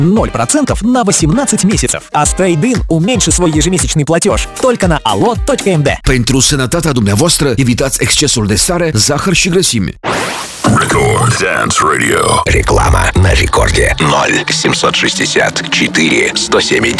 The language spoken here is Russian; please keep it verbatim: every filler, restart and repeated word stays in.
ноль процентов на восемнадцать месяцев. А с Trade-in уменьши свой ejemesячный платеж только на alo точка em de. Pentru sănătatea dumneavoastră, evitați excesul de sare, zahăr și grăsimi. Record Dance Radio. Реклама на рекорде. Ноль семьсот шестьдесят четыре сто семь